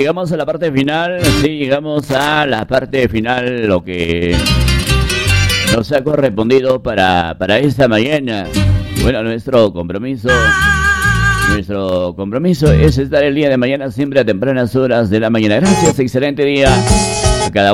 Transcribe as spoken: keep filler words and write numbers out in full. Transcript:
llegamos a la parte final. Sí, llegamos a la parte final, lo que nos ha correspondido para, para esta mañana. Bueno, nuestro compromiso, nuestro compromiso es estar el día de mañana siempre a tempranas horas de la mañana. Gracias, excelente día.